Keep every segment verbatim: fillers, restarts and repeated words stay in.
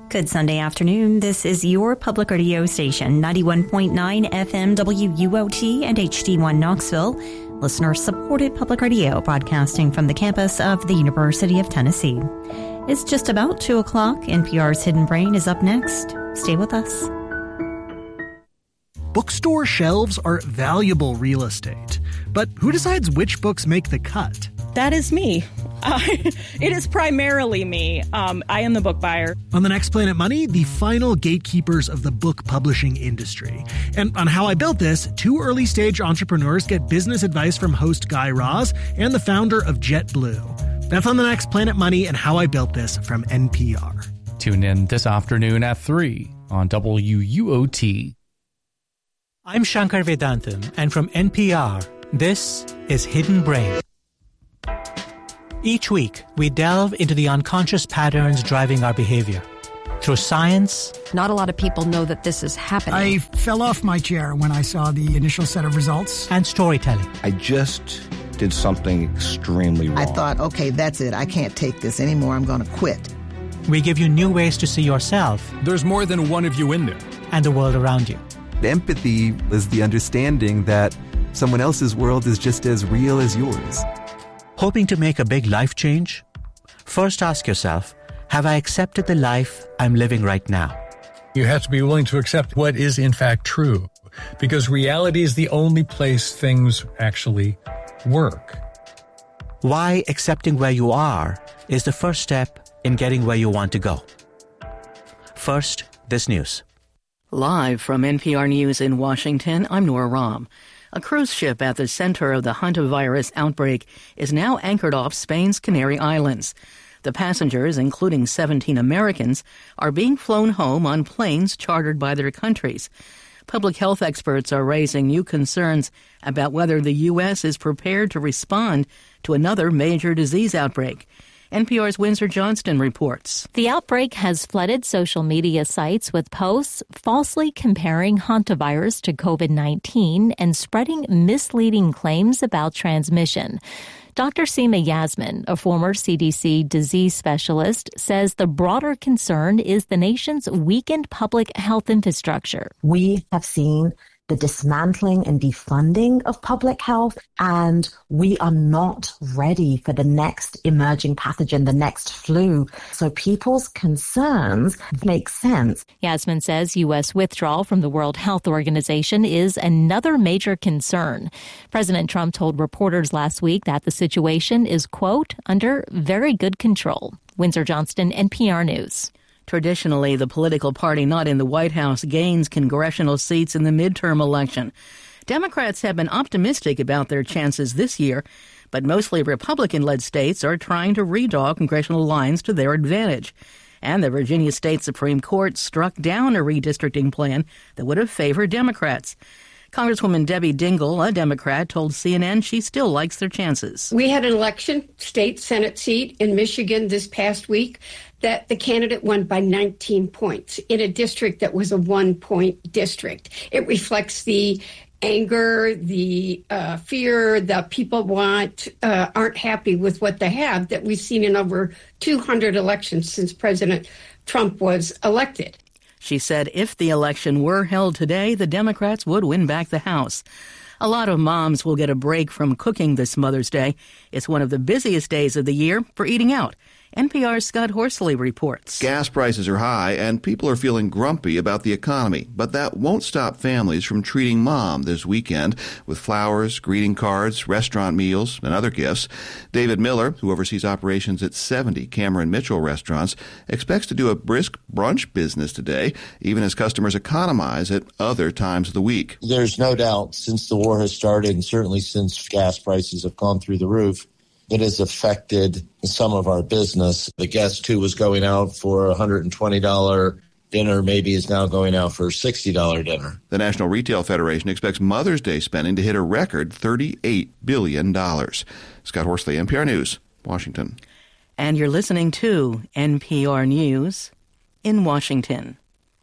Good Sunday afternoon. This is your public radio station, ninety-one point nine F M W U O T and H D one Knoxville. Listener-supported public radio broadcasting from the campus of the University of Tennessee. It's just about two o'clock. N P R's Hidden Brain is up next. Stay with us. Bookstore shelves are valuable real estate. But who decides which books make the cut? That is me. Uh, it is primarily me. Um, I am the book buyer. On the next Planet Money, the final gatekeepers of the book publishing industry. And on How I Built This, two early-stage entrepreneurs get business advice from host Guy Raz and the founder of JetBlue. That's on the next Planet Money and How I Built This from N P R. Tune in this afternoon at three on W U O T. I'm Shankar Vedantam, and from N P R, this is Hidden Brain. Each week, we delve into the unconscious patterns driving our behavior. Through science... Not a lot of people know that this is happening. I fell off my chair when I saw the initial set of results. And storytelling. I just did something extremely wrong. I thought, okay, that's it. I can't take this anymore. I'm going to quit. We give you new ways to see yourself. There's more than one of you in there. And the world around you. Empathy is the understanding that someone else's world is just as real as yours. Hoping to make a big life change? First ask yourself, have I accepted the life I'm living right now? You have to be willing to accept what is in fact true, because reality is the only place things actually work. Why accepting where you are is the first step in getting where you want to go. First, this news. Live from N P R News in Washington, I'm Nora Rahm. A cruise ship at the center of the hantavirus outbreak is now anchored off Spain's Canary Islands. The passengers, including seventeen Americans, are being flown home on planes chartered by their countries. Public health experts are raising new concerns about whether the U S is prepared to respond to another major disease outbreak. N P R's Windsor Johnston reports. The outbreak has flooded social media sites with posts falsely comparing hantavirus to COVID nineteen and spreading misleading claims about transmission. Doctor Seema Yasmin, a former C D C disease specialist, says the broader concern is the nation's weakened public health infrastructure. We have seen the dismantling and defunding of public health, and we are not ready for the next emerging pathogen, the next flu. So people's concerns make sense. Yasmin says U S withdrawal from the World Health Organization is another major concern. President Trump told reporters last week that the situation is, quote, under very good control. Windsor Johnston, N P R News. Traditionally, the political party not in the White House gains congressional seats in the midterm election. Democrats have been optimistic about their chances this year, but mostly Republican-led states are trying to redraw congressional lines to their advantage. And the Virginia State Supreme Court struck down a redistricting plan that would have favored Democrats. Congresswoman Debbie Dingell, a Democrat, told C N N she still likes their chances. We had an election, state Senate seat in Michigan this past week, that the candidate won by nineteen points in a district that was a one-point district. It reflects the anger, the uh, fear that people want, uh, aren't happy with what they have, that we've seen in over two hundred elections since President Trump was elected. She said if the election were held today, the Democrats would win back the House. A lot of moms will get a break from cooking this Mother's Day. It's one of the busiest days of the year for eating out. N P R's Scott Horsley reports. Gas prices are high and people are feeling grumpy about the economy, but that won't stop families from treating mom this weekend with flowers, greeting cards, restaurant meals, and other gifts. David Miller, who oversees operations at seventy Cameron Mitchell restaurants, expects to do a brisk brunch business today, even as customers economize at other times of the week. There's no doubt since the war has started, and certainly since gas prices have gone through the roof, it has affected some of our business. The guest who was going out for a one hundred twenty dollars dinner maybe is now going out for a sixty dollars dinner. The National Retail Federation expects Mother's Day spending to hit a record thirty-eight billion dollars. Scott Horsley, N P R News, Washington. And you're listening to N P R News in Washington.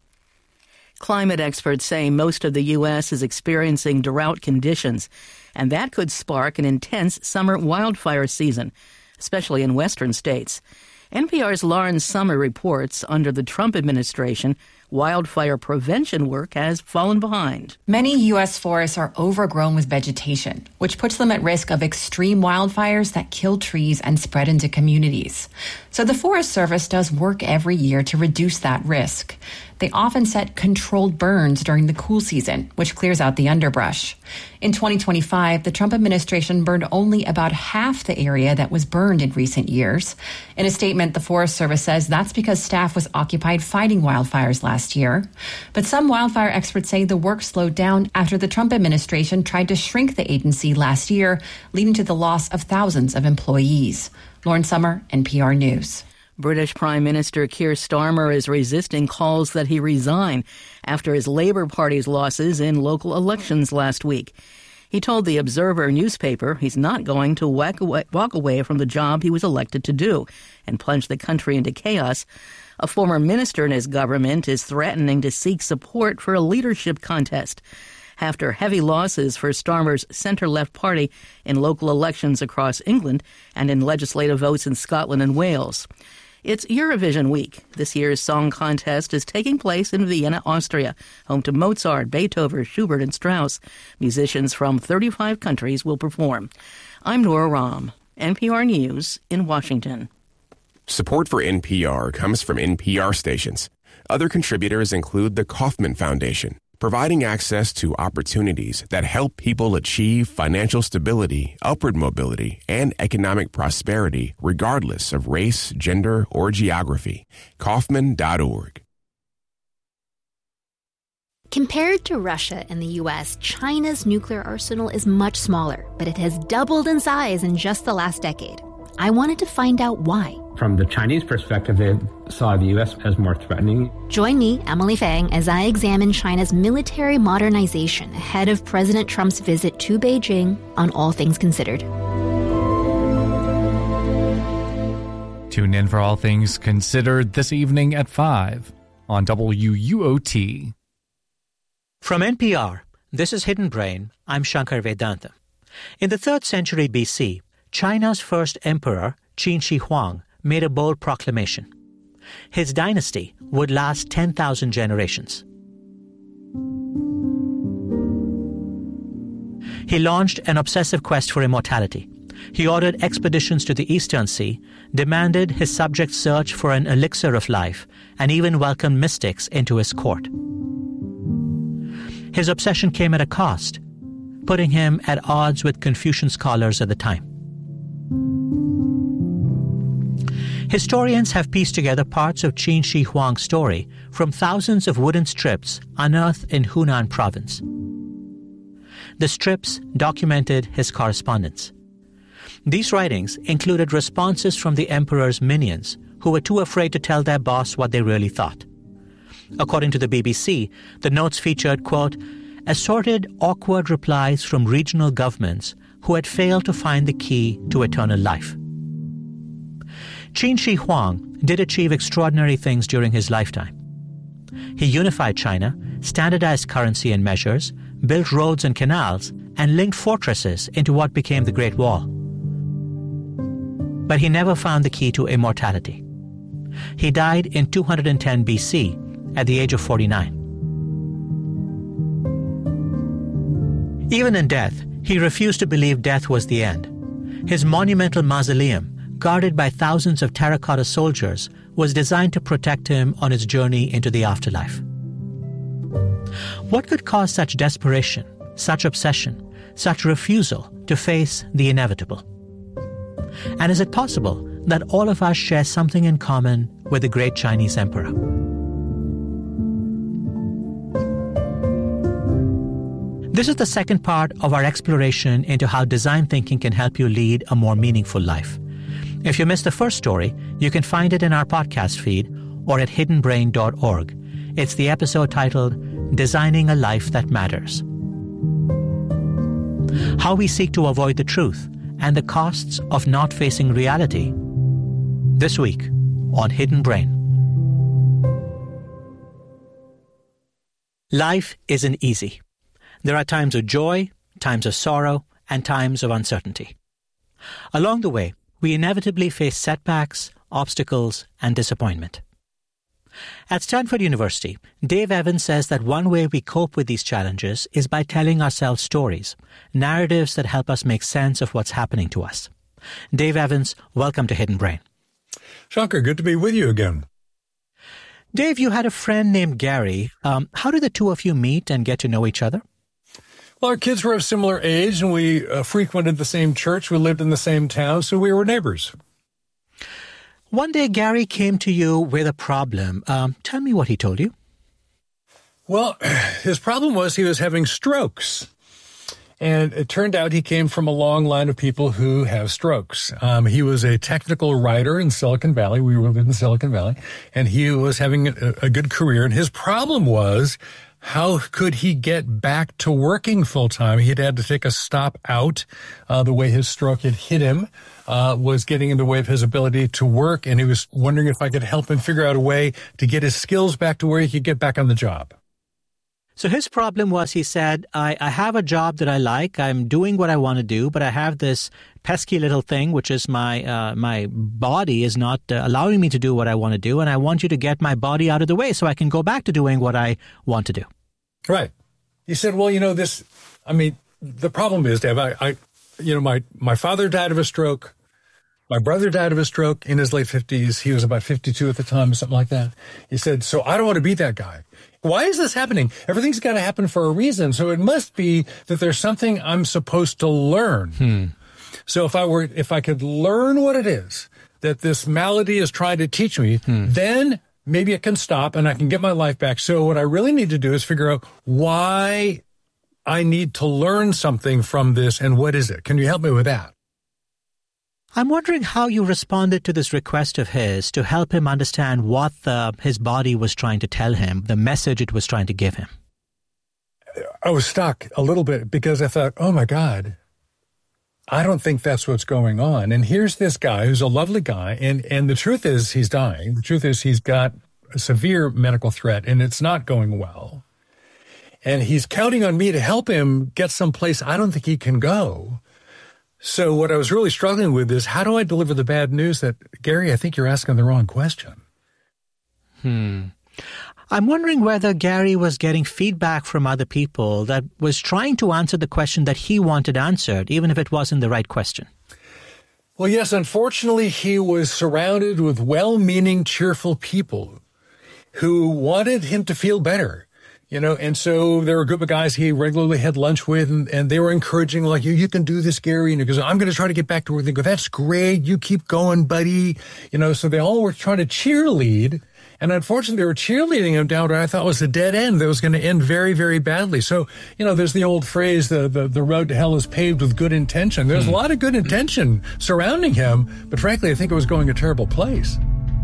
Climate experts say most of the U S is experiencing drought conditions, and that could spark an intense summer wildfire season, especially in western states. N P R's Lauren Sommer reports under the Trump administration, wildfire prevention work has fallen behind. Many U S forests are overgrown with vegetation, which puts them at risk of extreme wildfires that kill trees and spread into communities. So the Forest Service does work every year to reduce that risk. They often set controlled burns during the cool season, which clears out the underbrush. In twenty twenty-five, the Trump administration burned only about half the area that was burned in recent years. In a statement, the Forest Service says that's because staff was occupied fighting wildfires last year. But some wildfire experts say the work slowed down after the Trump administration tried to shrink the agency last year, leading to the loss of thousands of employees. Lauren Sommer, N P R News. British Prime Minister Keir Starmer is resisting calls that he resign after his Labour Party's losses in local elections last week. He told the Observer newspaper he's not going to walk away, walk away from the job he was elected to do and plunge the country into chaos. A former minister in his government is threatening to seek support for a leadership contest after heavy losses for Starmer's centre-left party in local elections across England and in legislative votes in Scotland and Wales. It's Eurovision week. This year's song contest is taking place in Vienna, Austria, home to Mozart, Beethoven, Schubert, and Strauss. Musicians from thirty-five countries will perform. I'm Nora Rahm, N P R News in Washington. Support for N P R comes from N P R stations. Other contributors include the Kauffman Foundation, providing access to opportunities that help people achieve financial stability, upward mobility, and economic prosperity regardless of race, gender, or geography. Kauffman dot org. Compared to Russia and the U S, China's nuclear arsenal is much smaller, but it has doubled in size in just the last decade. I wanted to find out why. From the Chinese perspective, they saw the U S as more threatening. Join me, Emily Fang, as I examine China's military modernization ahead of President Trump's visit to Beijing on All Things Considered. Tune in for All Things Considered this evening at five on W U O T. From N P R, this is Hidden Brain. I'm Shankar Vedanta. In the third century B C, China's first emperor, Qin Shi Huang, made a bold proclamation. His dynasty would last ten thousand generations. He launched an obsessive quest for immortality. He ordered expeditions to the Eastern Sea, demanded his subjects search for an elixir of life, and even welcomed mystics into his court. His obsession came at a cost, putting him at odds with Confucian scholars at the time. Historians have pieced together parts of Qin Shi Huang's story from thousands of wooden strips unearthed in Hunan province. The strips documented his correspondence. These writings included responses from the emperor's minions who were too afraid to tell their boss what they really thought. According to the B B C, the notes featured, quote, assorted awkward replies from regional governments who had failed to find the key to eternal life. Qin Shi Huang did achieve extraordinary things during his lifetime. He unified China, standardized currency and measures, built roads and canals, and linked fortresses into what became the Great Wall. But he never found the key to immortality. He died in two hundred ten B C at the age of forty-nine. Even in death, he refused to believe death was the end. His monumental mausoleum, guarded by thousands of terracotta soldiers, was designed to protect him on his journey into the afterlife. What could cause such desperation, such obsession, such refusal to face the inevitable? And is it possible that all of us share something in common with the great Chinese emperor? This is the second part of our exploration into how design thinking can help you lead a more meaningful life. If you missed the first story, you can find it in our podcast feed or at hidden brain dot org. It's the episode titled, Designing a Life That Matters. How we seek to avoid the truth and the costs of not facing reality. This week on Hidden Brain. Life isn't easy. There are times of joy, times of sorrow, and times of uncertainty. Along the way, we inevitably face setbacks, obstacles, and disappointment. At Stanford University, Dave Evans says that one way we cope with these challenges is by telling ourselves stories, narratives that help us make sense of what's happening to us. Dave Evans, welcome to Hidden Brain. Shankar, good to be with you again. Dave, you had a friend named Gary. Um, how did the two of you meet and get to know each other? Well, our kids were of similar age, and we uh, frequented the same church. We lived in the same town, so we were neighbors. One day, Gary came to you with a problem. Um, tell me what he told you. Well, his problem was he was having strokes. And it turned out he came from a long line of people who have strokes. Um, he was a technical writer in Silicon Valley. We lived in Silicon Valley. And he was having a, a good career. And his problem was, how could he get back to working full-time? He'd had to take a stop out. Uh, the way his stroke had hit him uh, was getting in the way of his ability to work. And he was wondering if I could help him figure out a way to get his skills back to where he could get back on the job. So his problem was, he said, I, I have a job that I like. I'm doing what I want to do, but I have this pesky little thing, which is my uh, my body is not uh, allowing me to do what I want to do. And I want you to get my body out of the way so I can go back to doing what I want to do. Right. He said, well, you know, this, I mean, the problem is, Dave, I, I you know, my, my father died of a stroke. My brother died of a stroke in his late fifties. He was about fifty-two at the time, something like that. He said, so I don't want to be that guy. Why is this happening? Everything's got to happen for a reason. So it must be that there's something I'm supposed to learn. Hmm. So if I were, if I could learn what it is that this malady is trying to teach me, hmm. then maybe it can stop and I can get my life back. So what I really need to do is figure out why I need to learn something from this and what is it? Can you help me with that? I'm wondering how you responded to this request of his to help him understand what the, his body was trying to tell him, the message it was trying to give him. I was stuck a little bit because I thought, oh my God, I don't think that's what's going on. And here's this guy who's a lovely guy. And, and the truth is he's dying. The truth is he's got a severe medical threat and it's not going well. And he's counting on me to help him get someplace I don't think he can go. So what I was really struggling with is, how do I deliver the bad news that, Gary, I think you're asking the wrong question? Hmm. I'm wondering whether Gary was getting feedback from other people that was trying to answer the question that he wanted answered, even if it wasn't the right question. Well, yes, unfortunately, he was surrounded with well-meaning, cheerful people who wanted him to feel better. You know, and so there were a group of guys he regularly had lunch with, and, and they were encouraging, like, you, you can do this, Gary. And he goes, I'm going to try to get back to work. They go, that's great. You keep going, buddy. You know, so they all were trying to cheerlead. And unfortunately, they were cheerleading him down to what I thought was a dead end that was going to end very, very badly. So, you know, there's the old phrase, the, the, the road to hell is paved with good intention. There's hmm. a lot of good intention surrounding him, but frankly, I think it was going a terrible place.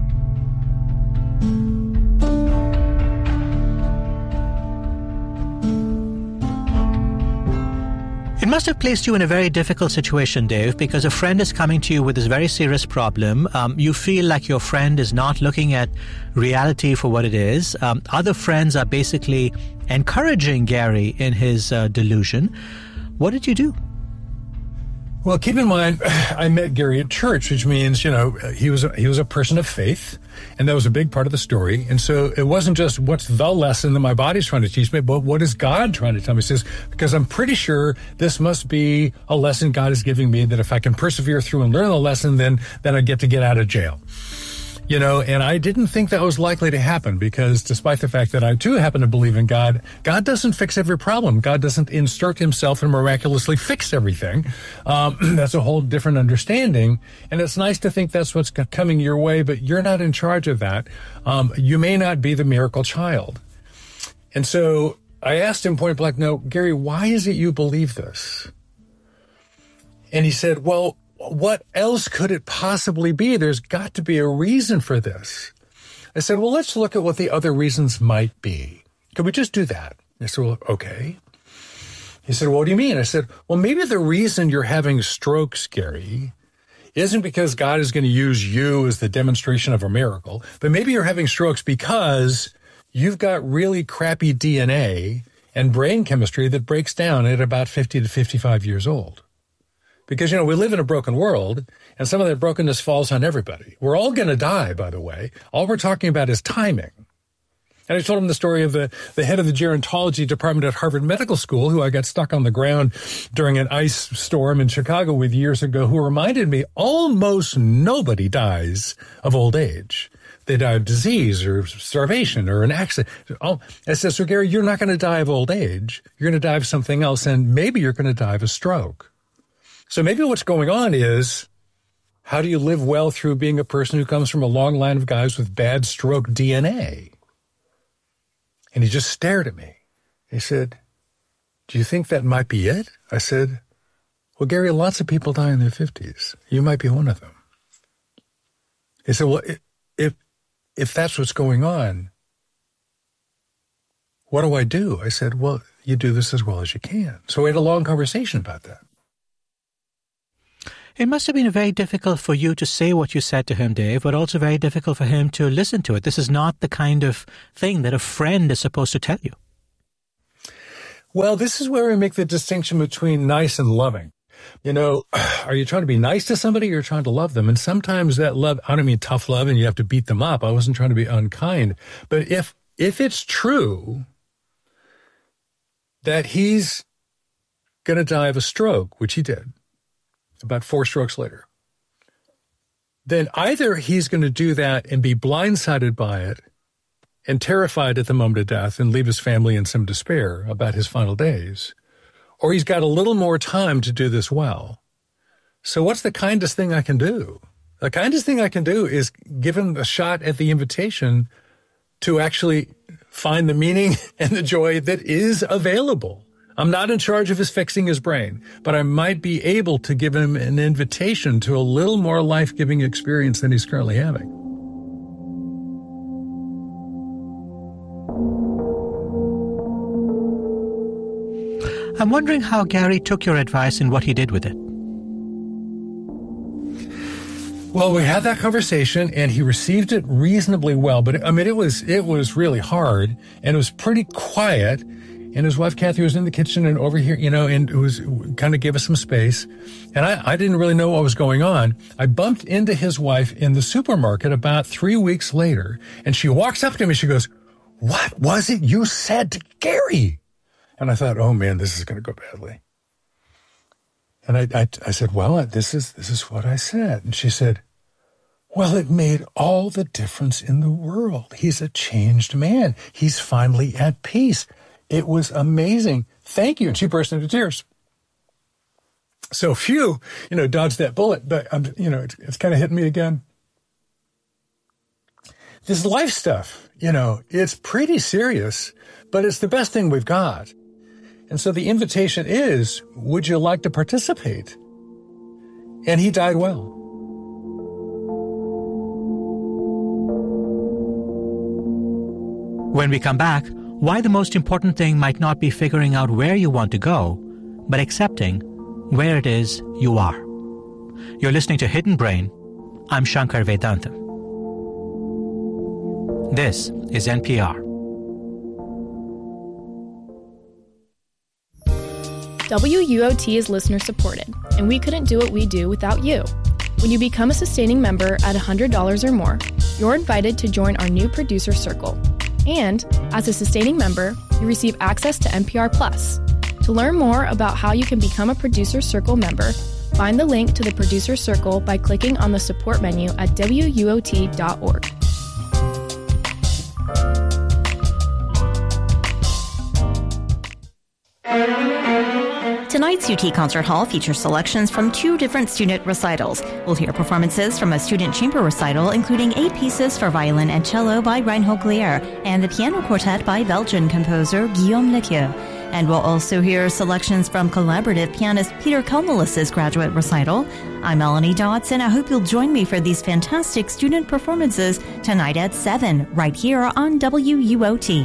It must have placed you in a very difficult situation, Dave, because a friend is coming to you with this very serious problem. Um, you feel like your friend is not looking at reality for what it is. Um, other friends are basically encouraging Gary in his uh, delusion. What did you do? Well, keep in mind, I met Gary at church, which means, you know, he was a, he was a person of faith, and that was a big part of the story. And so it wasn't just what's the lesson that my body's trying to teach me, but what is God trying to tell me? He says, because I'm pretty sure this must be a lesson God is giving me, that if I can persevere through and learn the lesson, then, then I get to get out of jail. You know, and I didn't think that was likely to happen because despite the fact that I too happen to believe in God, God doesn't fix every problem. God doesn't insert himself and miraculously fix everything. Um, that's a whole different understanding. And it's nice to think that's what's coming your way, but you're not in charge of that. Um, you may not be the miracle child. And so I asked him point blank, no, Gary, why is it you believe this? And he said, well, what else could it possibly be? There's got to be a reason for this. I said, well, let's look at what the other reasons might be. Could we just do that? I said, well, okay. He said, well, what do you mean? I said, well, maybe the reason you're having strokes, Gary, isn't because God is going to use you as the demonstration of a miracle, but maybe you're having strokes because you've got really crappy D N A and brain chemistry that breaks down at about fifty to fifty-five years old. Because, you know, we live in a broken world, and some of that brokenness falls on everybody. We're all going to die, by the way. All we're talking about is timing. And I told him the story of the, the head of the gerontology department at Harvard Medical School, who I got stuck on the ground during an ice storm in Chicago with years ago, who reminded me almost nobody dies of old age. They die of disease or starvation or an accident. Oh, I said, so Gary, you're not going to die of old age. You're going to die of something else, and maybe you're going to die of a stroke. So maybe what's going on is, how do you live well through being a person who comes from a long line of guys with bad stroke D N A? And he just stared at me. He said, do you think that might be it? I said, well, Gary, lots of people die in their fifties. You might be one of them. He said, well, if if that's what's going on, what do I do? I said, well, you do this as well as you can. So we had a long conversation about that. It must have been very difficult for you to say what you said to him, Dave, but also very difficult for him to listen to it. This is not the kind of thing that a friend is supposed to tell you. Well, this is where we make the distinction between nice and loving. You know, are you trying to be nice to somebody or you're trying to love them? And sometimes that love, I don't mean tough love and you have to beat them up. I wasn't trying to be unkind. But if if it's true that he's going to die of a stroke, which he did, about four strokes later, then either he's going to do that and be blindsided by it and terrified at the moment of death and leave his family in some despair about his final days, or he's got a little more time to do this well. So what's the kindest thing I can do? The kindest thing I can do is give him a shot at the invitation to actually find the meaning and the joy that is available. I'm not in charge of his fixing his brain, but I might be able to give him an invitation to a little more life-giving experience than he's currently having. I'm wondering how Gary took your advice and what he did with it. Well, we had that conversation, and he received it reasonably well. But I mean, it was it was really hard, and it was pretty quiet. And his wife Kathy was in the kitchen and over here, you know, and it was kind of gave us some space. And I, I didn't really know what was going on. I bumped into his wife in the supermarket about three weeks later, and she walks up to me. She goes, "What was it you said to Gary?" And I thought, oh man, this is going to go badly. And I, I, I said, well, this is, this is what I said. And she said, well, it made all the difference in the world. He's a changed man. He's finally at peace. It was amazing. Thank you. And she burst into tears. So phew, you know, dodged that bullet, but I'm, you know, it's, it's kind of hitting me again. This life stuff, you know, it's pretty serious, but it's the best thing we've got. And so the invitation is, would you like to participate? And he died well. When we come back, why the most important thing might not be figuring out where you want to go, but accepting where it is you are. You're listening to Hidden Brain. I'm Shankar Vedantam. This is N P R. W U O T is listener supported, and we couldn't do what we do without you. When you become a sustaining member at one hundred dollars or more, you're invited to join our new producer circle. And as a sustaining member, you receive access to N P R Plus. To learn more about how you can become a producer circle member, find the link to the producer circle by clicking on the support menu at W U O T dot org. Tonight's U T Concert Hall features selections from two different student recitals. We'll hear performances from a student chamber recital, including eight pieces for violin and cello by Reinhold Glier, and the piano quartet by Belgian composer Guillaume Lequieu. And we'll also hear selections from collaborative pianist Peter Kalmelis' graduate recital. I'm Melanie Dodds, and I hope you'll join me for these fantastic student performances tonight at seven, right here on W U O T.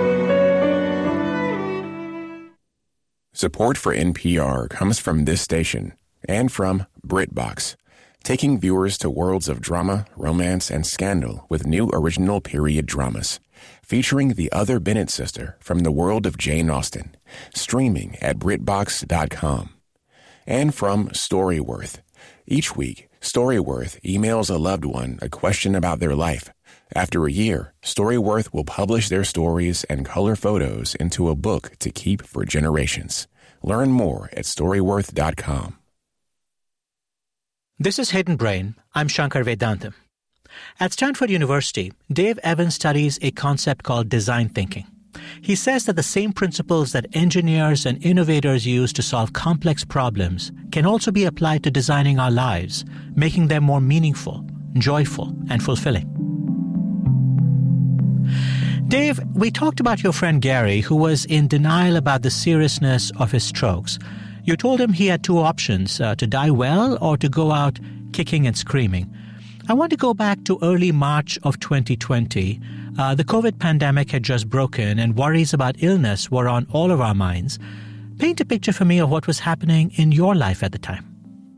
Support for N P R comes from this station and from BritBox, taking viewers to worlds of drama, romance, and scandal with new original period dramas, featuring the other Bennett sister from the world of Jane Austen, streaming at Brit Box dot com. and from Storyworth. Each week, Storyworth emails a loved one a question about their life. After a year, Storyworth will publish their stories and color photos into a book to keep for generations. Learn more at storyworth dot com. This is Hidden Brain. I'm Shankar Vedantam. At Stanford University, Dave Evans studies a concept called design thinking. He says that the same principles that engineers and innovators use to solve complex problems can also be applied to designing our lives, making them more meaningful, joyful, and fulfilling. Dave, we talked about your friend Gary, who was in denial about the seriousness of his strokes. You told him he had two options, uh, to die well or to go out kicking and screaming. I want to go back to early March of twenty twenty. Uh, the COVID pandemic had just broken and worries about illness were on all of our minds. Paint a picture for me of what was happening in your life at the time.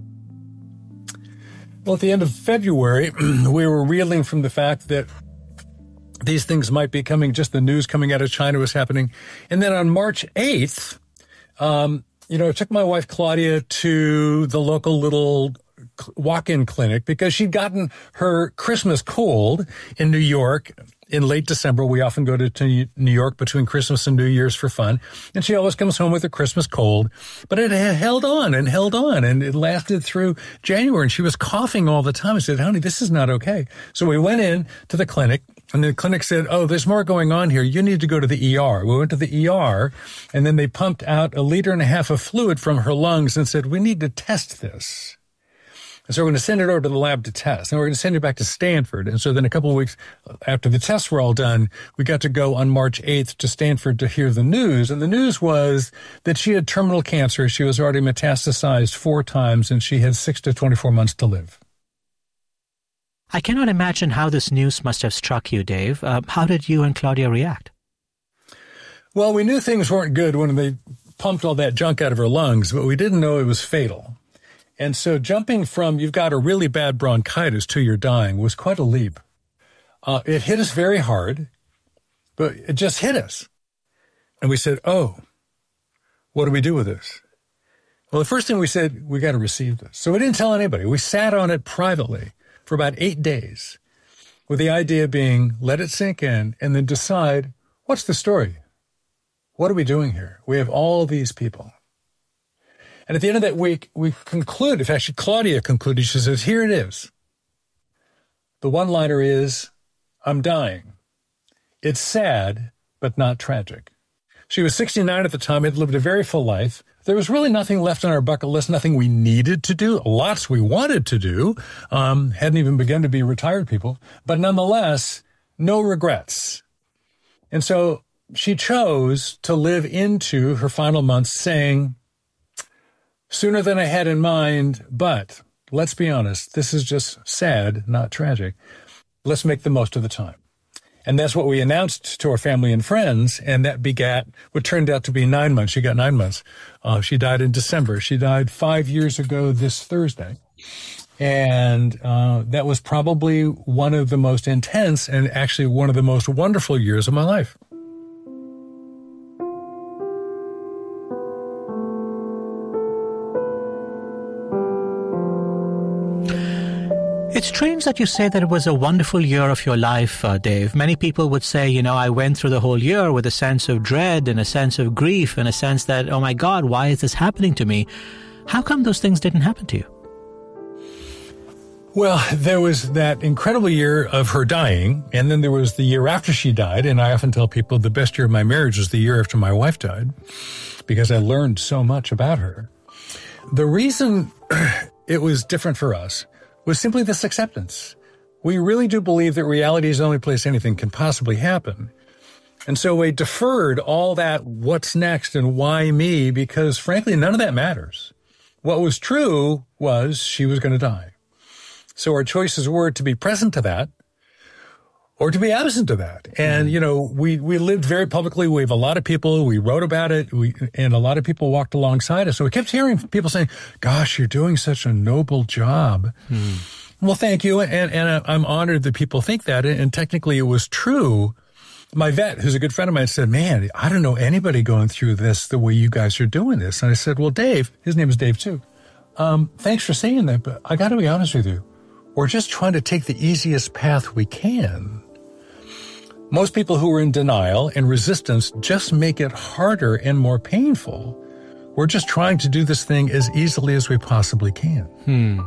Well, at the end of February, we were reeling from the fact that these things might be coming, just the news coming out of China was happening. And then on March eighth, um, you know, I took my wife Claudia to the local little walk-in clinic because she'd gotten her Christmas cold in New York in late December. We often go to, to New York between Christmas and New Year's for fun. And she always comes home with her Christmas cold. But it had held on and held on, and it lasted through January. And she was coughing all the time. I said, honey, this is not okay. So we went in to the clinic, and the clinic said, oh, there's more going on here. You need to go to the E R. We went to the E R, and then they pumped out a liter and a half of fluid from her lungs and said, we need to test this. And so we're going to send it over to the lab to test. And we're going to send it back to Stanford. And so then a couple of weeks after the tests were all done, we got to go on March eighth to Stanford to hear the news. And the news was that she had terminal cancer. She was already metastasized four times, and she had six to twenty-four months to live. I cannot imagine how this news must have struck you, Dave. Uh, how did you and Claudia react? Well, we knew things weren't good when they pumped all that junk out of her lungs, but we didn't know it was fatal. And so jumping from you've got a really bad bronchitis to you're dying was quite a leap. Uh, it hit us very hard, but it just hit us. And we said, oh, what do we do with this? Well, the first thing we said, we got to receive this. So we didn't tell anybody. We sat on it privately for about eight days with the idea being, let it sink in and then decide, what's the story? What are we doing here? We have all these people. And at the end of that week, we conclude, in fact, Claudia concluded, she says, here it is. The one-liner is, I'm dying. It's sad, but not tragic. She was sixty-nine at the time, had lived a very full life. There was really nothing left on our bucket list, nothing we needed to do, lots we wanted to do, um, hadn't even begun to be retired people, but nonetheless, no regrets. And so she chose to live into her final months saying, sooner than I had in mind, but let's be honest, this is just sad, not tragic. Let's make the most of the time. And that's what we announced to our family and friends, and that begat what turned out to be nine months. She got nine months. Uh, she died in December. She died five years ago this Thursday. And uh, that was probably one of the most intense and actually one of the most wonderful years of my life. It's strange that you say that it was a wonderful year of your life, uh, Dave. Many people would say, you know, I went through the whole year with a sense of dread and a sense of grief and a sense that, oh my God, why is this happening to me? How come those things didn't happen to you? Well, there was that incredible year of her dying, and then there was the year after she died, and I often tell people the best year of my marriage was the year after my wife died, because I learned so much about her. The reason it was different for us was simply this acceptance. We really do believe that reality is the only place anything can possibly happen. And so we deferred all that what's next and why me, because frankly, none of that matters. What was true was she was going to die. So our choices were to be present to that or to be absent of that. And, you know, we, we lived very publicly. We have a lot of people, we wrote about it, we, and a lot of people walked alongside us. So we kept hearing people saying, gosh, you're doing such a noble job. Hmm. Well, thank you. And, and I'm honored that people think that. And technically it was true. My vet, who's a good friend of mine, said, man, I don't know anybody going through this the way you guys are doing this. And I said, well, Dave, his name is Dave too. um, thanks for saying that, but I got to be honest with you. We're just trying to take the easiest path we can. Most people who are in denial and resistance just make it harder and more painful. We're just trying to do this thing as easily as we possibly can. Hmm.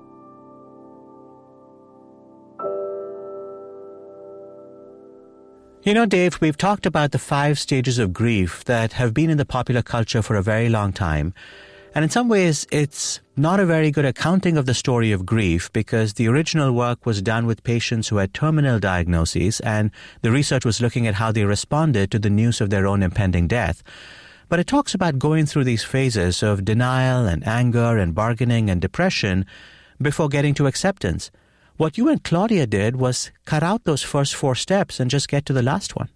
You know, Dave, we've talked about the five stages of grief that have been in the popular culture for a very long time. And in some ways, it's not a very good accounting of the story of grief because the original work was done with patients who had terminal diagnoses, and the research was looking at how they responded to the news of their own impending death. But it talks about going through these phases of denial and anger and bargaining and depression before getting to acceptance. What you and Claudia did was cut out those first four steps and just get to the last one.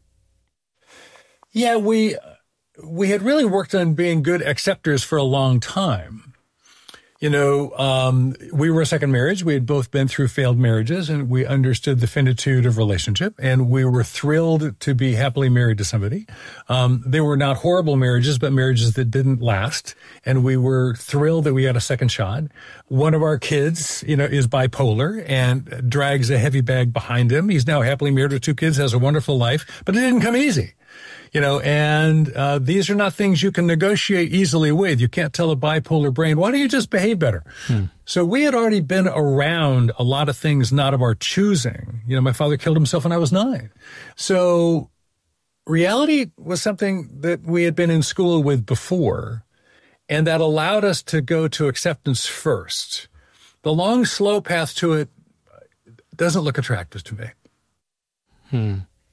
Yeah, we we had really worked on being good acceptors for a long time. You know, um, we were a second marriage. We had both been through failed marriages, and we understood the finitude of relationship, and we were thrilled to be happily married to somebody. Um, they were not horrible marriages, but marriages that didn't last, and we were thrilled that we had a second shot. One of our kids, you know, is bipolar and drags a heavy bag behind him. He's now happily married with two kids, has a wonderful life, but it didn't come easy. You know, and uh, these are not things you can negotiate easily with. You can't tell a bipolar brain, why don't you just behave better? Hmm. So we had already been around a lot of things not of our choosing. You know, my father killed himself when I was nine. So reality was something that we had been in school with before, and that allowed us to go to acceptance first. The long, slow path to it doesn't look attractive to me. Hmm.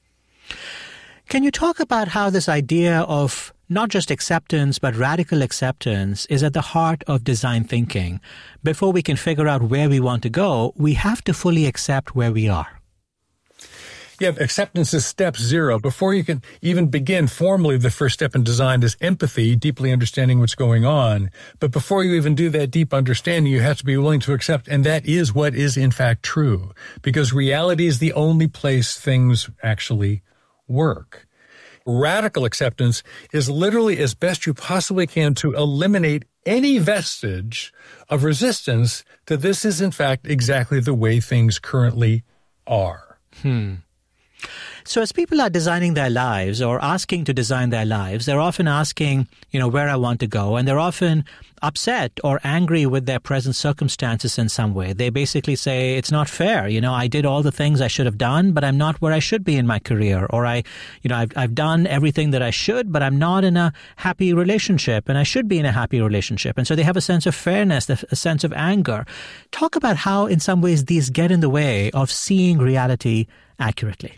Can you talk about how this idea of not just acceptance, but radical acceptance is at the heart of design thinking? Before we can figure out where we want to go, we have to fully accept where we are. Yeah, acceptance is step zero. Before you can even begin formally, the first step in design is empathy, deeply understanding what's going on. But before you even do that deep understanding, you have to be willing to accept, and that is what is in fact true, because reality is the only place things actually work. Radical acceptance is literally as best you possibly can to eliminate any vestige of resistance to this is in fact exactly the way things currently are. Hmm. So as people are designing their lives or asking to design their lives, they're often asking, you know, where I want to go. And they're often upset or angry with their present circumstances in some way. They basically say, it's not fair. You know, I did all the things I should have done, but I'm not where I should be in my career. Or I, you know, I've, I've done everything that I should, but I'm not in a happy relationship, and I should be in a happy relationship. And so they have a sense of fairness, a sense of anger. Talk about how in some ways these get in the way of seeing reality accurately.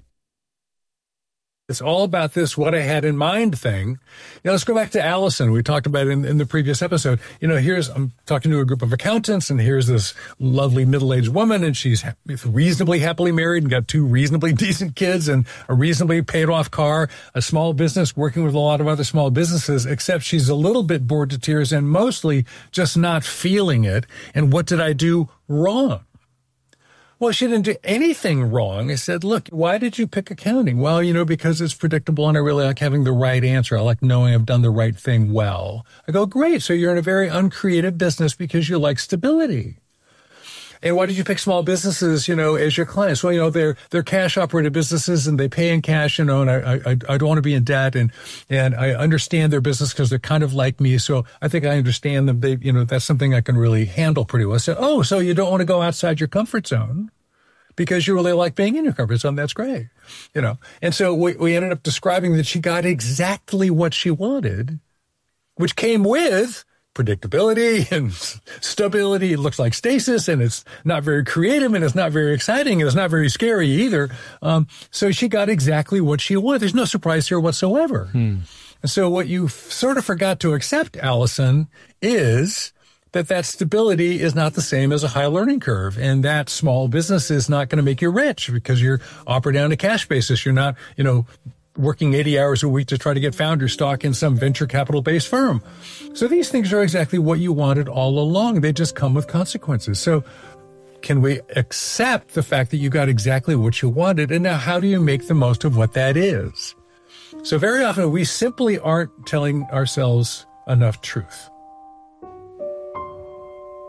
It's all about this what I had in mind thing. Now, let's go back to Allison. We talked about it in, in the previous episode. You know, here's, I'm talking to a group of accountants, and here's this lovely middle-aged woman, and she's ha- reasonably happily married and got two reasonably decent kids and a reasonably paid-off car, a small business working with a lot of other small businesses, except she's a little bit bored to tears and mostly just not feeling it. And what did I do wrong? Well, she didn't do anything wrong. I said, look, why did you pick accounting? Well, you know, because it's predictable and I really like having the right answer. I like knowing I've done the right thing well. I go, great. So you're in a very uncreative business because you like stability. And why did you pick small businesses, you know, as your clients? Well, you know, they're, they're cash operated businesses and they pay in cash, you know, and I, I, I don't want to be in debt, and, and I understand their business because they're kind of like me. So I think I understand them. They, you know, that's something I can really handle pretty well. I said, oh, so you don't want to go outside your comfort zone because you really like being in your comfort zone. That's great. You know, and so we, we ended up describing that she got exactly what she wanted, which came with predictability and stability. It looks like stasis, and it's not very creative, and it's not very exciting, and it's not very scary either. Um, so she got exactly what she wanted. There's no surprise here whatsoever. Hmm. And so what you f- sort of forgot to accept, Allison, is that that stability is not the same as a high learning curve, and that small business is not going to make you rich because you're operating on a cash basis. You're not, you know, working eighty hours a week to try to get founder stock in some venture capital-based firm. So these things are exactly what you wanted all along. They just come with consequences. So can we accept the fact that you got exactly what you wanted? And now how do you make the most of what that is? So very often we simply aren't telling ourselves enough truth.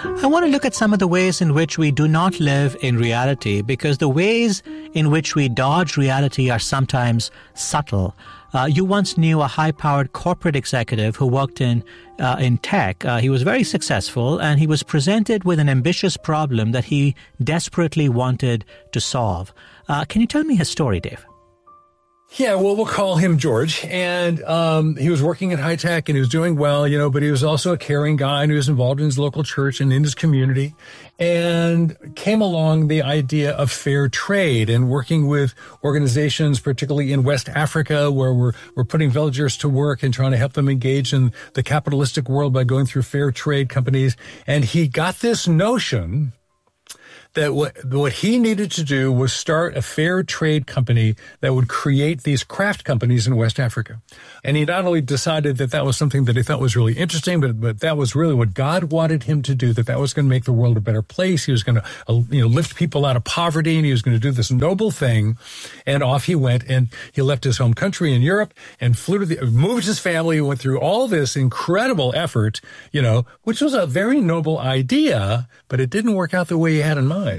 I want to look at some of the ways in which we do not live in reality, because the ways in which we dodge reality are sometimes subtle. Uh, you once knew a high-powered corporate executive who worked in uh, in tech. Uh, he was very successful, and he was presented with an ambitious problem that he desperately wanted to solve. Uh, can you tell me his story, Dave? Yeah, well, we'll call him George. And um, he was working in high tech and he was doing well, you know, but he was also a caring guy and he was involved in his local church and in his community. And came along the idea of fair trade and working with organizations, particularly in West Africa, where we're, we're putting villagers to work and trying to help them engage in the capitalistic world by going through fair trade companies. And he got this notion that what, what he needed to do was start a fair trade company that would create these craft companies in West Africa. And he not only decided that that was something that he thought was really interesting, but, but that was really what God wanted him to do, that that was going to make the world a better place. He was going to, uh, you know, lift people out of poverty, and he was going to do this noble thing. And off he went, and he left his home country in Europe and flew to the, moved his family, went through all this incredible effort, you know, which was a very noble idea, but it didn't work out the way he had in mind.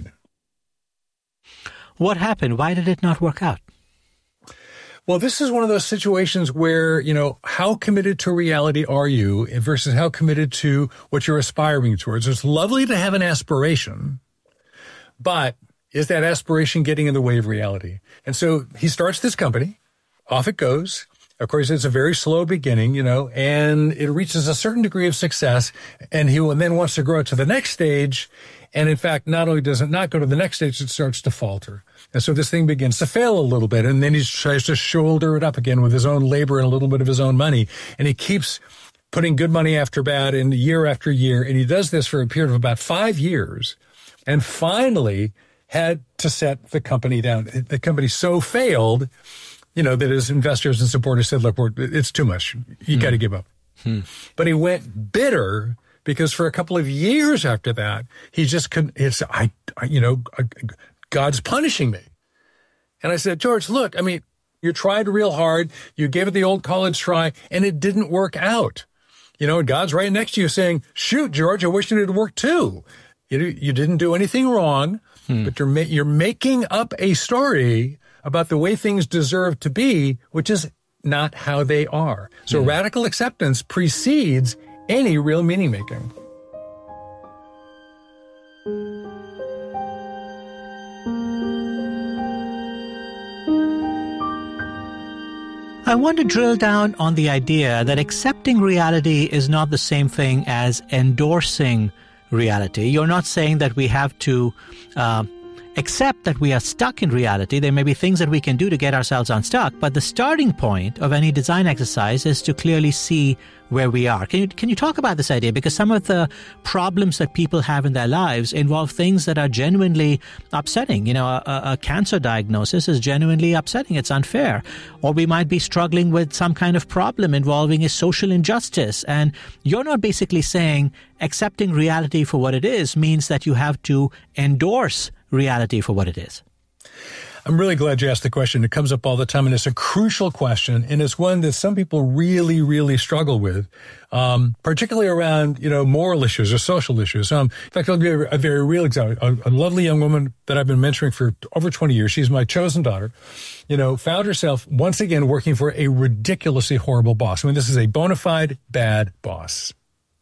What happened? Why did it not work out? Well, this is one of those situations where, you know, how committed to reality are you versus how committed to what you're aspiring towards? It's lovely to have an aspiration, but is that aspiration getting in the way of reality? And so he starts this company, off it goes. Of course, it's a very slow beginning, you know, and it reaches a certain degree of success, and he then wants to grow it to the next stage. And in fact, not only does it not go to the next stage, it starts to falter. And so this thing begins to fail a little bit, and then he tries to shoulder it up again with his own labor and a little bit of his own money. And he keeps putting good money after bad and year after year. And he does this for a period of about five years and finally had to set the company down. The company so failed, you know, that his investors and supporters said, look, we're, it's too much. You hmm. got to give up. Hmm. But he went bitter because for a couple of years after that, he just couldn't, it's, I, I, you know, God's punishing me. And I said, George, look, I mean, you tried real hard. You gave it the old college try and it didn't work out. You know, and God's right next to you saying, shoot, George, I wish it had worked too. You, you didn't do anything wrong, hmm. but you're, ma- you're making up a story about the way things deserve to be, which is not how they are. So hmm. radical acceptance precedes any real meaning making. I want to drill down on the idea that accepting reality is not the same thing as endorsing reality. You're not saying that we have to uh, accept that we are stuck in reality. There may be things that we can do to get ourselves unstuck, but the starting point of any design exercise is to clearly see where we are. Can you, can you talk about this idea? Because some of the problems that people have in their lives involve things that are genuinely upsetting. You know, a, a cancer diagnosis is genuinely upsetting. It's unfair. Or we might be struggling with some kind of problem involving a social injustice. And you're not basically saying accepting reality for what it is means that you have to endorse reality for what it is. I'm really glad you asked the question. It comes up all the time, and it's a crucial question, and it's one that some people really, really struggle with, um, particularly around, you know, moral issues or social issues. Um, in fact, I'll give you a very real example. A, a lovely young woman that I've been mentoring for over twenty years, she's my chosen daughter, you know, found herself once again working for a ridiculously horrible boss. I mean, this is a bona fide bad boss.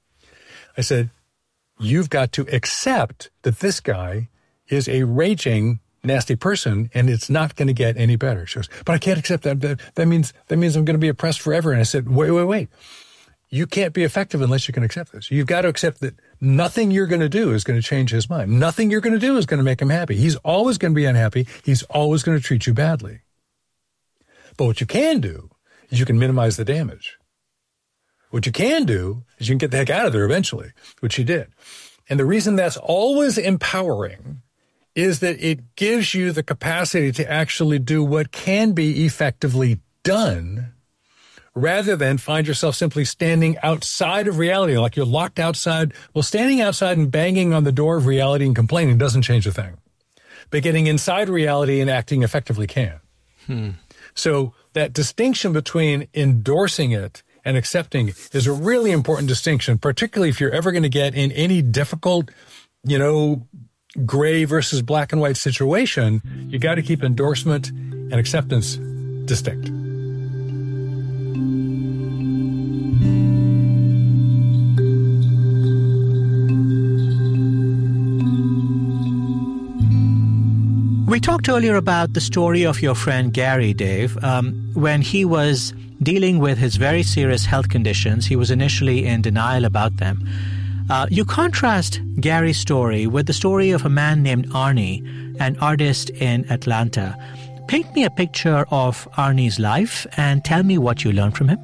I said, you've got to accept that this guy is a raging nasty person, and it's not going to get any better. She goes, but I can't accept that. That, that means that means I'm going to be oppressed forever. And I said, wait, wait, wait. You can't be effective unless you can accept this. You've got to accept that nothing you're going to do is going to change his mind. Nothing you're going to do is going to make him happy. He's always going to be unhappy. He's always going to treat you badly. But what you can do is you can minimize the damage. What you can do is you can get the heck out of there eventually, which he did. And the reason that's always empowering is that it gives you the capacity to actually do what can be effectively done rather than find yourself simply standing outside of reality, like you're locked outside. Well, standing outside and banging on the door of reality and complaining doesn't change a thing. But getting inside reality and acting effectively can. Hmm. So that distinction between endorsing it and accepting is a really important distinction, particularly if you're ever going to get in any difficult, you know, gray versus black and white situation. You got to keep endorsement and acceptance distinct. We talked earlier about the story of your friend Gary, Dave. Um, when he was dealing with his very serious health conditions, he was initially in denial about them. Uh, you contrast Gary's story with the story of a man named Arnie, an artist in Atlanta. Paint me a picture of Arnie's life and tell me what you learned from him.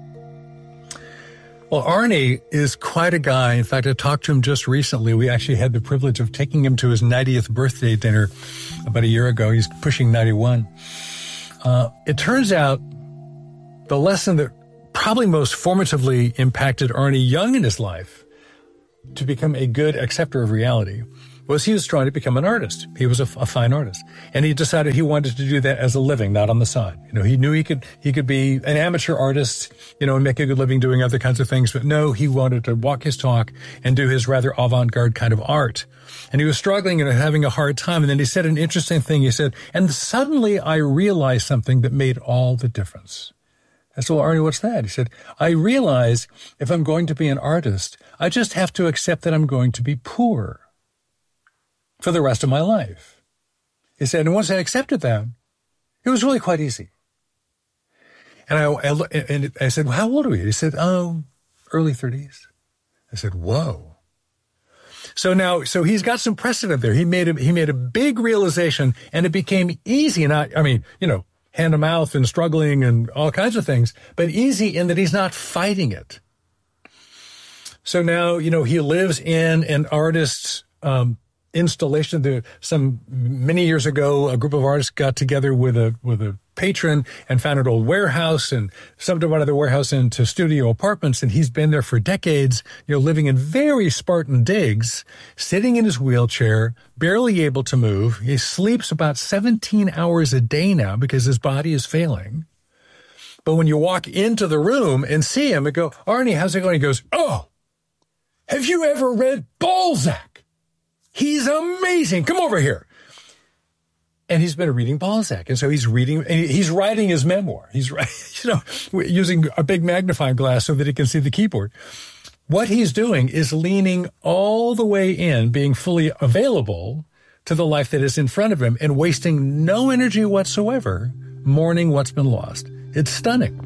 Well, Arnie is quite a guy. In fact, I talked to him just recently. We actually had the privilege of taking him to his ninetieth birthday dinner about a year ago. He's pushing ninety-one. Uh, it turns out the lesson that probably most formatively impacted Arnie young in his life to become a good acceptor of reality was he was trying to become an artist. He was a, a fine artist. And he decided he wanted to do that as a living, not on the side. You know, he knew he could, he could be an amateur artist, you know, and make a good living doing other kinds of things. But no, he wanted to walk his talk and do his rather avant-garde kind of art. And he was struggling and having a hard time. And then he said an interesting thing. He said, and suddenly I realized something that made all the difference. I said, well, Arnie, what's that? He said, I realize if I'm going to be an artist, I just have to accept that I'm going to be poor for the rest of my life. He said, and once I accepted that, it was really quite easy. And I, I, and I said, well, how old are you? He said, oh, early thirties. I said, whoa. So now, so he's got some precedent there. He made a, he made a big realization, and it became easy. Not, I mean, you know, hand to mouth and struggling and all kinds of things, but easy in that he's not fighting it. So now, you know, he lives in an artist's, um, installation. There, some many years ago, a group of artists got together with a with a patron and found an old warehouse and subdivided the warehouse into studio apartments. And he's been there for decades, you know, living in very Spartan digs, sitting in his wheelchair, barely able to move. He sleeps about seventeen hours a day now because his body is failing. But when you walk into the room and see him and go, Arnie, how's it going? He goes, oh, have you ever read Balzac? He's amazing. Come over here. And he's been reading Balzac. And so he's reading, and he's writing his memoir. He's, you know, using a big magnifying glass so that he can see the keyboard. What he's doing is leaning all the way in, being fully available to the life that is in front of him and wasting no energy whatsoever, mourning what's been lost. It's stunning.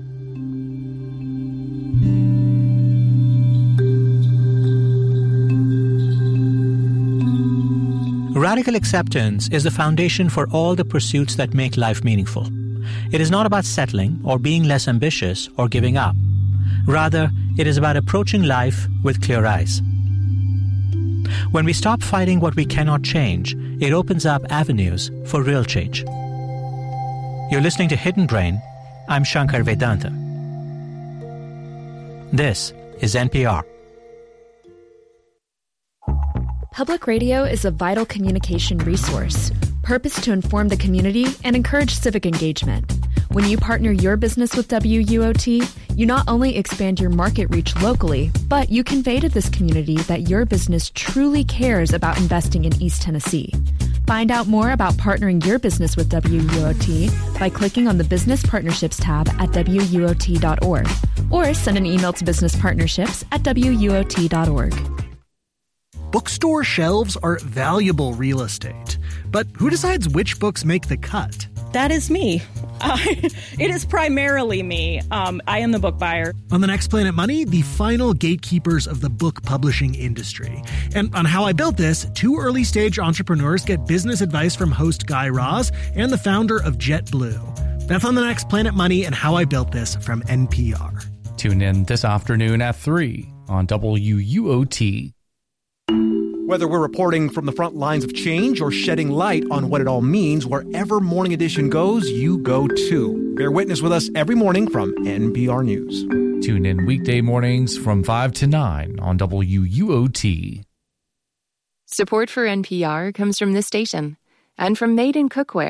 Radical acceptance is the foundation for all the pursuits that make life meaningful. It is not about settling or being less ambitious or giving up. Rather, it is about approaching life with clear eyes. When we stop fighting what we cannot change, it opens up avenues for real change. You're listening to Hidden Brain. I'm Shankar Vedantam. This is N P R. Public radio is a vital communication resource, purposed to inform the community and encourage civic engagement. When you partner your business with W U O T, you not only expand your market reach locally, but you convey to this community that your business truly cares about investing in East Tennessee. Find out more about partnering your business with W U O T by clicking on the Business Partnerships tab at W U O T dot org or send an email to businesspartnerships at W U O T dot org. Bookstore shelves are valuable real estate, but who decides which books make the cut? That is me. Uh, it is primarily me. Um, I am the book buyer. On the next Planet Money, the final gatekeepers of the book publishing industry. And on How I Built This, two early-stage entrepreneurs get business advice from host Guy Raz and the founder of JetBlue. That's on the next Planet Money and How I Built This from N P R. Tune in this afternoon at three on W U O T. Whether we're reporting from the front lines of change or shedding light on what it all means, wherever Morning Edition goes, you go too. Bear witness with us every morning from N P R News. Tune in weekday mornings from five to nine on W U O T. Support for N P R comes from this station and from Made in Cookware.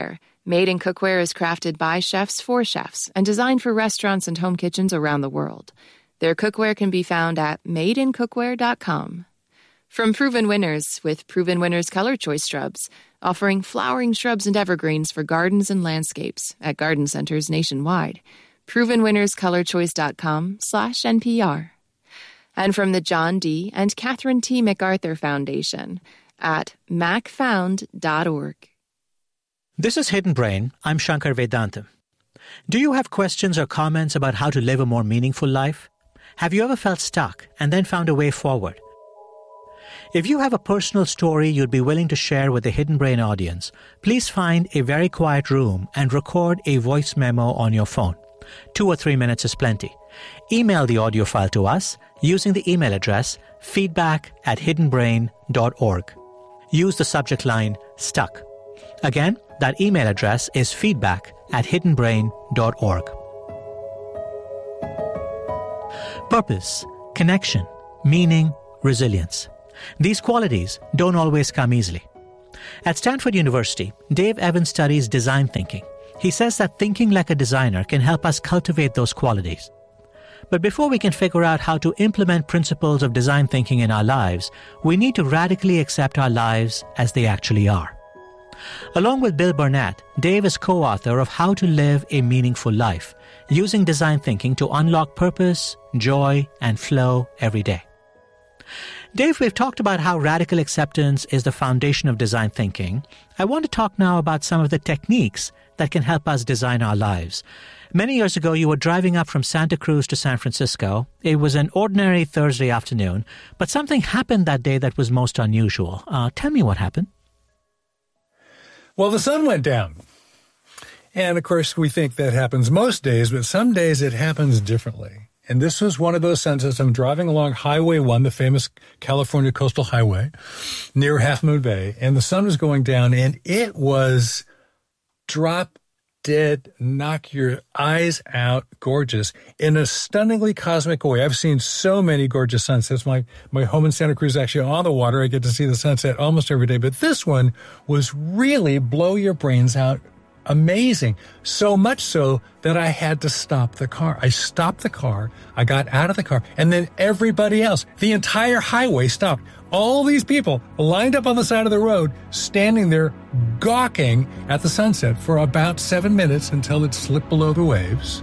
Made in Cookware is crafted by chefs for chefs and designed for restaurants and home kitchens around the world. Their cookware can be found at made in cookware dot com. From Proven Winners, with Proven Winners Color Choice Shrubs, offering flowering shrubs and evergreens for gardens and landscapes at garden centers nationwide. proven winners color choice dot com slash N P R. And from the John D. and Catherine T. MacArthur Foundation at mac found dot org. This is Hidden Brain. I'm Shankar Vedantam. Do you have questions or comments about how to live a more meaningful life? Have you ever felt stuck and then found a way forward? If you have a personal story you'd be willing to share with the Hidden Brain audience, please find a very quiet room and record a voice memo on your phone. Two or three minutes is plenty. Email the audio file to us using the email address feedback at hidden brain dot org. Use the subject line stuck. Again, that email address is feedback at hidden brain dot org. Purpose, connection, meaning, resilience. These qualities don't always come easily. At Stanford University, Dave Evans studies design thinking. He says that thinking like a designer can help us cultivate those qualities. But before we can figure out how to implement principles of design thinking in our lives, we need to radically accept our lives as they actually are. Along with Bill Burnett, Dave is co-author of How to Live a Meaningful Life, using design thinking to unlock purpose, joy, and flow every day. Dave, we've talked about how radical acceptance is the foundation of design thinking. I want to talk now about some of the techniques that can help us design our lives. Many years ago, you were driving up from Santa Cruz to San Francisco. It was an ordinary Thursday afternoon, but something happened that day that was most unusual. Uh, tell me what happened. Well, the sun went down. And, of course, we think that happens most days, but some days it happens differently. And this was one of those sunsets. I'm driving along Highway one, the famous California Coastal Highway, near Half Moon Bay, and the sun was going down, and it was drop dead, knock your eyes out, gorgeous, in a stunningly cosmic way. I've seen so many gorgeous sunsets. My my home in Santa Cruz is actually on the water. I get to see the sunset almost every day. But this one was really blow your brains out, amazing. So much so that I had to stop the car. I stopped the car. I got out of the car. And then everybody else, the entire highway stopped. All these people lined up on the side of the road, standing there gawking at the sunset for about seven minutes until it slipped below the waves.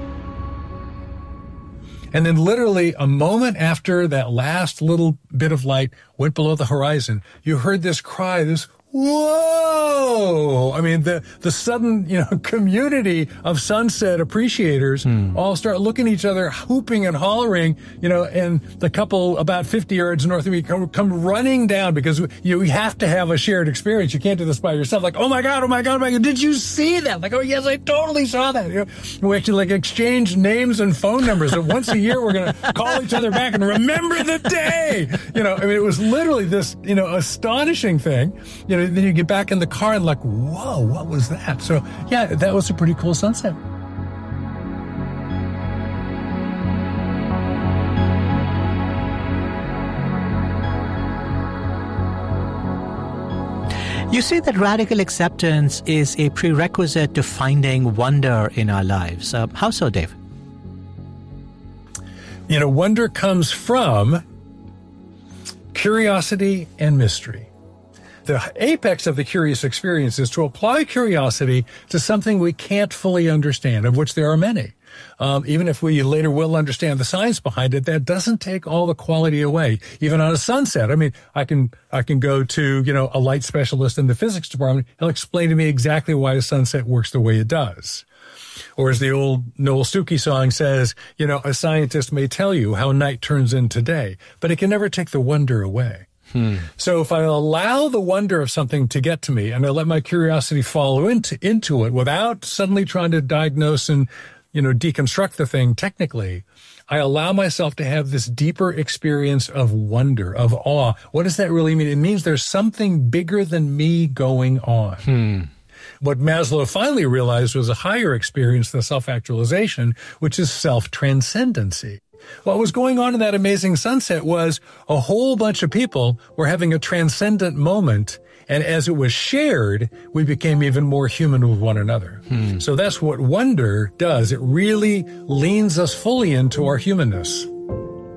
And then literally a moment after that last little bit of light went below the horizon, you heard this cry, this whoa! I mean, the, the sudden, you know, community of sunset appreciators mm. all start looking at each other, hooping and hollering, you know, and the couple about fifty yards north of me come, come running down because you have to have a shared experience. You can't do this by yourself. Like, oh my God, oh my God, oh my God, did you see that? Like, oh yes, I totally saw that. You know, we actually like exchange names and phone numbers. And once a year, we're going to call each other back and remember the day. You know, I mean, it was literally this, you know, astonishing thing. You know, then you get back in the car and like, whoa, what was that? So, yeah, that was a pretty cool sunset. You say that radical acceptance is a prerequisite to finding wonder in our lives. Uh, how so, Dave? You know, wonder comes from curiosity and mystery. The apex of the curious experience is to apply curiosity to something we can't fully understand, of which there are many. Um, even if we later will understand the science behind it, that doesn't take all the quality away. Even on a sunset, I mean, I can I can go to, you know, a light specialist in the physics department. He'll explain to me exactly why a sunset works the way it does. Or as the old Noel Stookey song says, you know, a scientist may tell you how night turns into day, but it can never take the wonder away. Hmm. So if I allow the wonder of something to get to me and I let my curiosity follow into, into it without suddenly trying to diagnose and, you know, deconstruct the thing technically, I allow myself to have this deeper experience of wonder, of awe. What does that really mean? It means there's something bigger than me going on. Hmm. What Maslow finally realized was a higher experience than self-actualization, which is self-transcendency. What was going on in that amazing sunset was a whole bunch of people were having a transcendent moment And as it was shared, we became even more human with one another. Hmm. So that's what wonder does. It really leans us fully into our humanness.